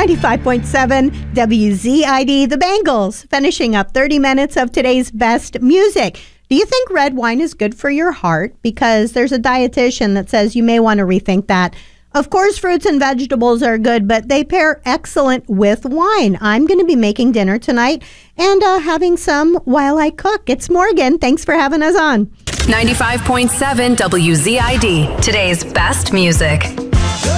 95.7 WZID, the Bangles, finishing up 30 minutes of today's best music. Do you think red wine is good for your heart? Because there's a dietitian that says you may want to rethink that. Of course, fruits and vegetables are good, but they pair excellent with wine. I'm going to be making dinner tonight and having some while I cook. It's Morgan. Thanks for having us on. 95.7 WZID, today's best music.